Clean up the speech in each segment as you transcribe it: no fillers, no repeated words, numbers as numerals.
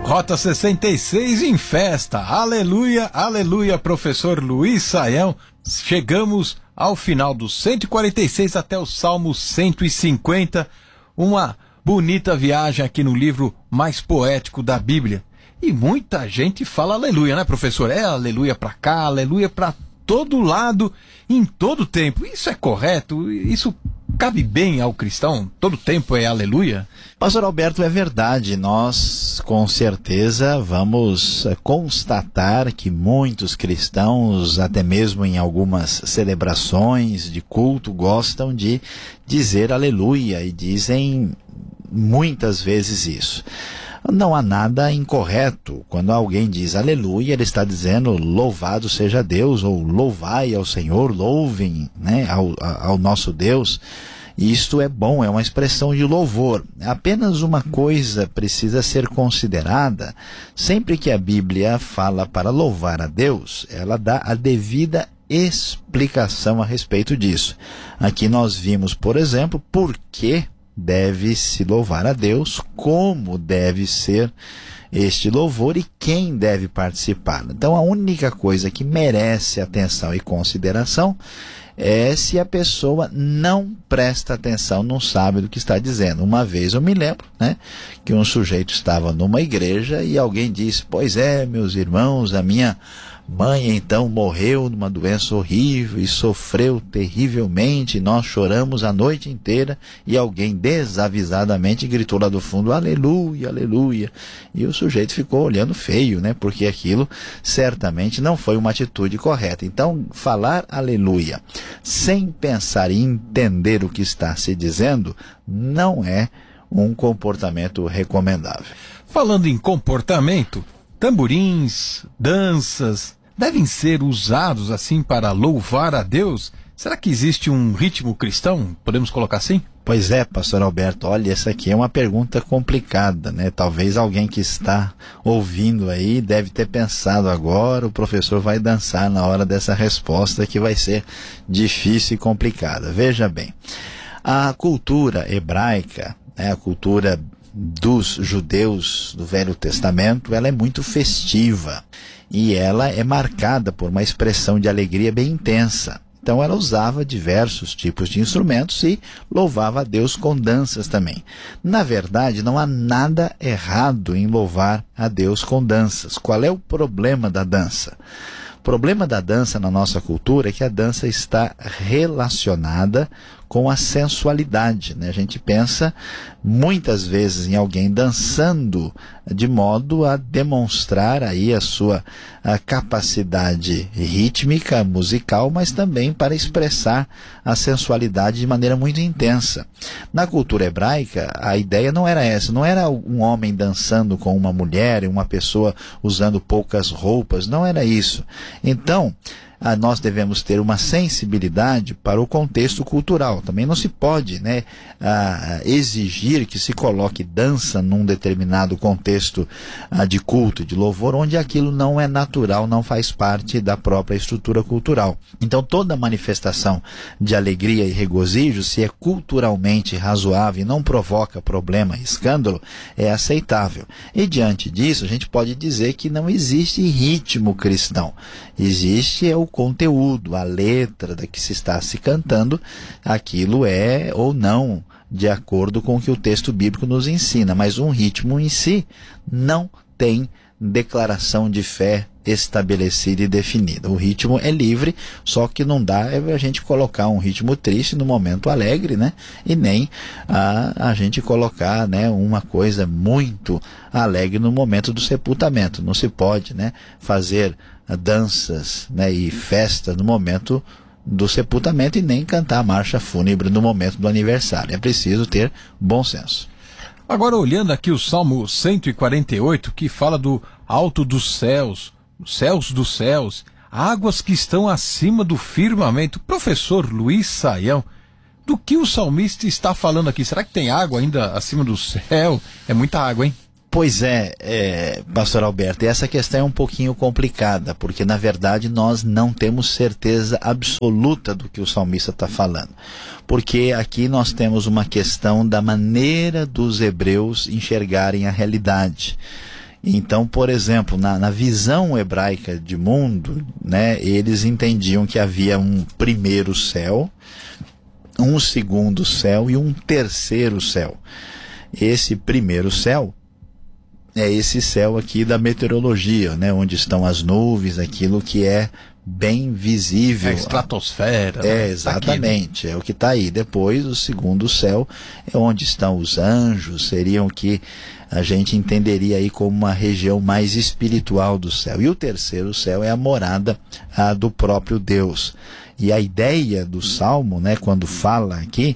Rota 66 em festa, aleluia, aleluia, professor Luiz Saião. Chegamos ao final do 146 até o Salmo 150, uma bonita viagem aqui no livro mais poético da Bíblia. E muita gente fala aleluia, né, professor? É aleluia pra cá, aleluia pra todo lado, em todo tempo. Isso é correto? Isso cabe bem ao cristão? Todo tempo é aleluia? Pastor Alberto, é verdade. Nós, com certeza, vamos constatar que muitos cristãos, até mesmo em algumas celebrações de culto, gostam de dizer aleluia e dizem muitas vezes isso. Não há nada incorreto. Quando alguém diz aleluia, ele está dizendo louvado seja Deus, ou louvai ao Senhor, louvem, né, ao nosso Deus. Isto é bom, é uma expressão de louvor. Apenas uma coisa precisa ser considerada: sempre que a Bíblia fala para louvar a Deus, ela dá a devida explicação a respeito disso. Aqui nós vimos, por exemplo, por que deve-se louvar a Deus, como deve ser este louvor e quem deve participar. Então a única coisa que merece atenção e consideração é se a pessoa não presta atenção, não sabe do que está dizendo. Uma vez eu me lembro, né, que um sujeito estava numa igreja e alguém disse: pois é, meus irmãos, a minha mãe então morreu numa doença horrível e sofreu terrivelmente, nós choramos a noite inteira. E alguém desavisadamente gritou lá do fundo: aleluia, aleluia. E o sujeito ficou olhando feio, né? Porque aquilo certamente não foi uma atitude correta. Então, falar aleluia sem pensar e entender o que está se dizendo não é um comportamento recomendável. Falando em comportamento, tamborins, danças devem ser usados assim para louvar a Deus? Será que existe um ritmo cristão? Podemos colocar assim? Pois é, pastor Alberto, olha, essa aqui é uma pergunta complicada, né? Talvez alguém que está ouvindo aí deve ter pensado: agora o professor vai dançar na hora dessa resposta, que vai ser difícil e complicada. Veja bem, a cultura hebraica, né, a cultura dos judeus do Velho Testamento, ela é muito festiva e ela é marcada por uma expressão de alegria bem intensa. Então ela usava diversos tipos de instrumentos e louvava a Deus com danças também. Na verdade, não há nada errado em louvar a Deus com danças. Qual é o problema da dança? O problema da dança na nossa cultura é que a dança está relacionada com a sensualidade, né? A gente pensa muitas vezes em alguém dançando de modo a demonstrar aí a sua capacidade rítmica, musical, mas também para expressar a sensualidade de maneira muito intensa. Na cultura hebraica, a ideia não era essa, não era um homem dançando com uma mulher e uma pessoa usando poucas roupas, não era isso. Então, nós devemos ter uma sensibilidade para o contexto cultural. Também não se pode, né, exigir que se coloque dança num determinado contexto de culto, de louvor, onde aquilo não é natural, não faz parte da própria estrutura cultural. Então toda manifestação de alegria e regozijo, se é culturalmente razoável e não provoca problema e escândalo, é aceitável. E diante disso, a gente pode dizer que não existe ritmo cristão. Existe o conteúdo, a letra da que se está se cantando, aquilo é ou não de acordo com o que o texto bíblico nos ensina, mas um ritmo em si não tem declaração de fé estabelecida e definida. O ritmo é livre, só que não dá a gente colocar um ritmo triste no momento alegre, né? E nem a gente colocar, né, uma coisa muito alegre no momento do sepultamento. Não se pode, né, fazer danças, né, e festa no momento do sepultamento e nem cantar a marcha fúnebre no momento do aniversário. É preciso ter bom senso. Agora, olhando aqui o Salmo 148, que fala do alto dos céus dos céus, águas que estão acima do firmamento. Professor Luiz Saião, do que o salmista está falando aqui? Será que tem água ainda acima do céu? É muita água, hein? Pois é, pastor Alberto, e essa questão é um pouquinho complicada, porque na verdade nós não temos certeza absoluta do que o salmista está falando. Porque aqui nós temos uma questão da maneira dos hebreus enxergarem a realidade. Então, por exemplo, na visão hebraica de mundo, né, eles entendiam que havia um primeiro céu, um segundo céu e um terceiro céu. Esse primeiro céu é esse céu aqui da meteorologia, né, onde estão as nuvens, aquilo que é bem visível. A estratosfera. É, exatamente, é o que está aí. Depois, o segundo céu é onde estão os anjos, seriam que a gente entenderia aí como uma região mais espiritual do céu. E o terceiro céu é a morada do próprio Deus. E a ideia do Salmo, né, quando fala aqui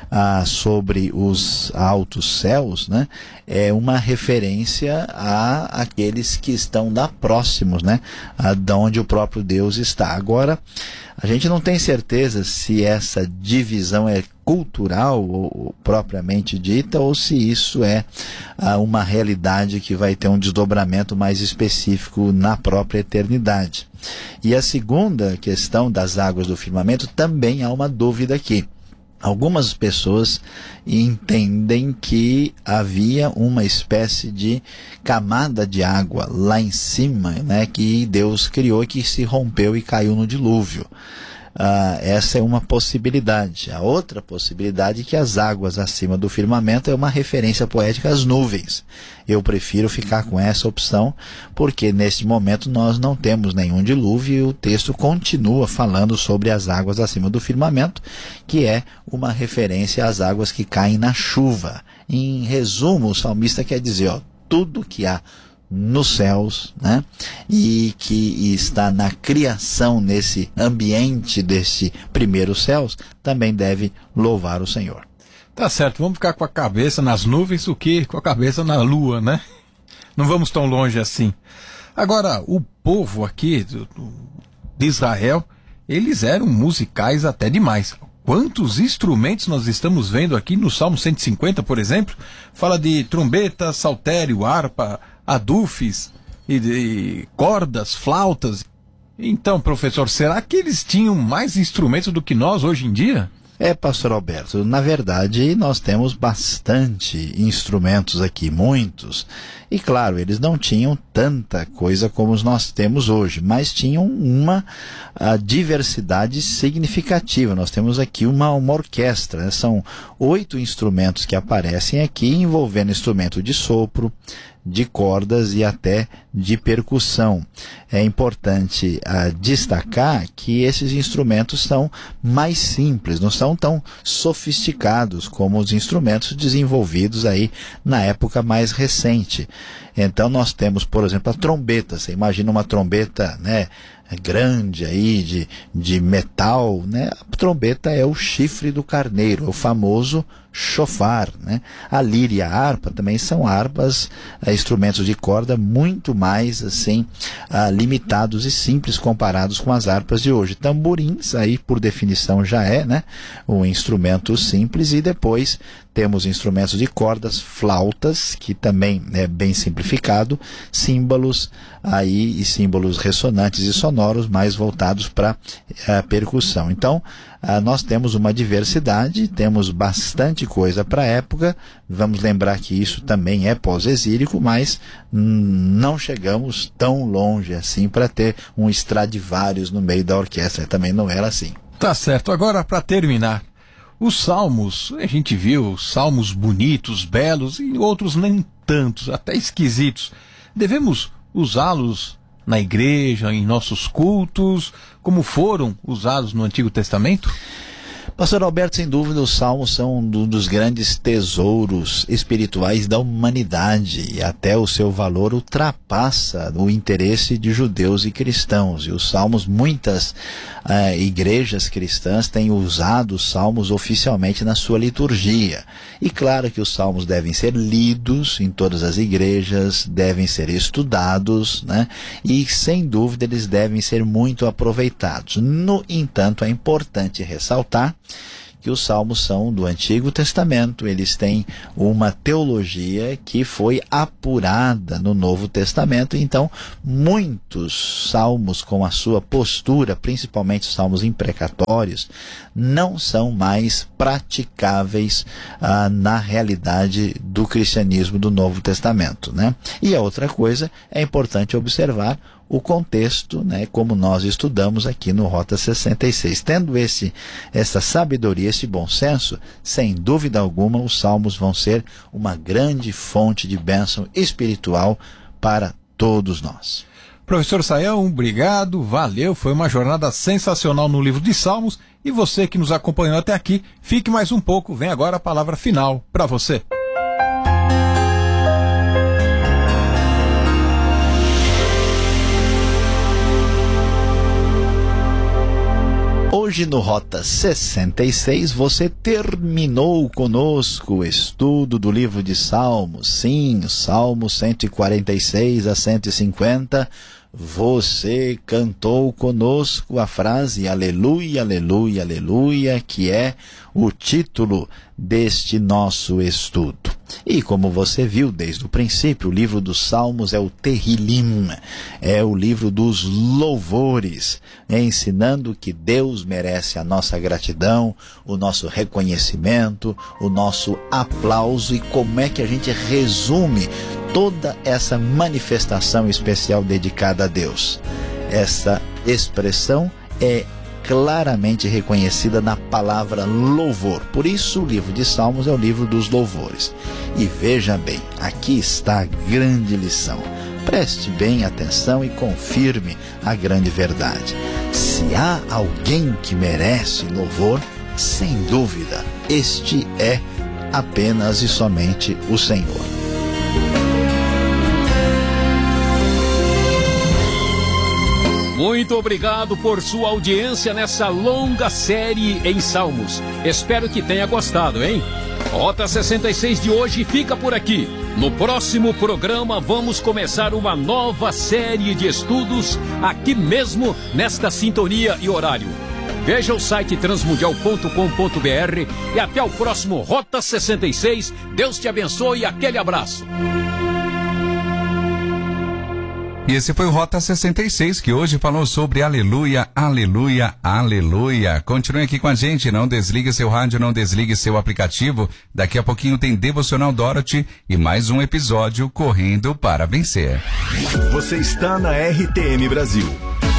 sobre os altos céus, né, é uma referência a aqueles que estão lá próximos, né, de onde o próprio Deus está. Agora, a gente não tem certeza se essa divisão é cultural ou propriamente dita, ou se isso é uma realidade que vai ter um desdobramento mais específico na própria eternidade. E a segunda questão das águas do firmamento, também há uma dúvida aqui. Algumas pessoas entendem que havia uma espécie de camada de água lá em cima, né, que Deus criou e que se rompeu e caiu no dilúvio. Essa é uma possibilidade. A outra possibilidade é que as águas acima do firmamento é uma referência poética às nuvens. Eu prefiro ficar com essa opção, porque neste momento nós não temos nenhum dilúvio e o texto continua falando sobre as águas acima do firmamento, que é uma referência às águas que caem na chuva. Em resumo, o salmista quer dizer, tudo que há nos céus, né, e que está na criação, nesse ambiente desse primeiro céus, também deve louvar o Senhor. Tá certo, vamos ficar com a cabeça nas nuvens do que com a cabeça na lua, né? Não vamos tão longe assim. Agora, o povo aqui de Israel, eles eram musicais até demais. Quantos instrumentos nós estamos vendo aqui no Salmo 150, por exemplo? Fala de trombeta, saltério, harpa, adufes, e cordas, flautas. Então, professor, será que eles tinham mais instrumentos do que nós hoje em dia? Pastor Alberto, na verdade nós temos bastante instrumentos aqui, muitos, e claro, eles não tinham tanta coisa como nós temos hoje, mas tinham uma diversidade significativa. Nós temos aqui uma orquestra, né? São 8 instrumentos que aparecem aqui, envolvendo instrumento de sopro, de cordas e até de percussão. É importante destacar que esses instrumentos são mais simples, não são tão sofisticados como os instrumentos desenvolvidos aí na época mais recente. Então nós temos, por exemplo, a trombeta. Você imagina uma trombeta, né, grande aí de metal, né? A trombeta é o chifre do carneiro, é o famoso chofar, né? A lira e a harpa também são harpas, instrumentos de corda muito mais assim limitados e simples comparados com as harpas de hoje. Tamborins aí por definição já é, né, um instrumento simples, e depois temos instrumentos de cordas, flautas, que também é bem simplificado, símbolos aí e símbolos ressonantes e sonoros mais voltados para a percussão. Então, nós temos uma diversidade, temos bastante coisa para a época. Vamos lembrar que isso também é pós-exílico, mas não chegamos tão longe assim para ter um Stradivarius no meio da orquestra. Também não era assim. Tá certo. Agora, para terminar, os salmos, a gente viu salmos bonitos, belos, e outros nem tantos, até esquisitos. Devemos usá-los na igreja, em nossos cultos, como foram usados no Antigo Testamento? Pastor Alberto, sem dúvida, os salmos são um dos grandes tesouros espirituais da humanidade, e até o seu valor ultrapassa o interesse de judeus e cristãos. E os salmos, muitas igrejas cristãs têm usado os salmos oficialmente na sua liturgia. E claro que os salmos devem ser lidos em todas as igrejas, devem ser estudados, né? E sem dúvida eles devem ser muito aproveitados. No entanto, é importante ressaltar que os salmos são do Antigo Testamento, eles têm uma teologia que foi apurada no Novo Testamento, então muitos salmos com a sua postura, principalmente os salmos imprecatórios, não são mais praticáveis na realidade do cristianismo do Novo Testamento, né? E a outra coisa, é importante observar o contexto, né, como nós estudamos aqui no Rota 66. Tendo essa sabedoria, esse bom senso, sem dúvida alguma, os salmos vão ser uma grande fonte de bênção espiritual para todos nós. Professor Sayão, obrigado, valeu, foi uma jornada sensacional no livro de Salmos, e você que nos acompanhou até aqui, fique mais um pouco, vem agora a palavra final para você. Hoje no Rota 66 você terminou conosco o estudo do livro de Salmos. Sim, Salmos 146 a 150. Você cantou conosco a frase Aleluia, Aleluia, Aleluia, que é o título deste nosso estudo. E como você viu desde o princípio, o livro dos Salmos é o Terrilim, é o livro dos louvores, ensinando que Deus merece a nossa gratidão, o nosso reconhecimento, o nosso aplauso, e como é que a gente resume toda essa manifestação especial dedicada a Deus. Essa expressão é claramente reconhecida na palavra louvor. Por isso o livro de Salmos é o livro dos louvores. E veja bem, aqui está a grande lição. Preste bem atenção e confirme a grande verdade. Se há alguém que merece louvor, sem dúvida, este é apenas e somente o Senhor. Muito obrigado por sua audiência nessa longa série em Salmos. Espero que tenha gostado, hein? Rota 66 de hoje fica por aqui. No próximo programa vamos começar uma nova série de estudos aqui mesmo nesta sintonia e horário. Veja o site transmundial.com.br e até o próximo Rota 66. Deus te abençoe e aquele abraço. E esse foi o Rota 66, que hoje falou sobre aleluia, aleluia, aleluia. Continue aqui com a gente, não desligue seu rádio, não desligue seu aplicativo. Daqui a pouquinho tem Devocional Dorothy e mais um episódio Correndo para Vencer. Você está na RTM Brasil.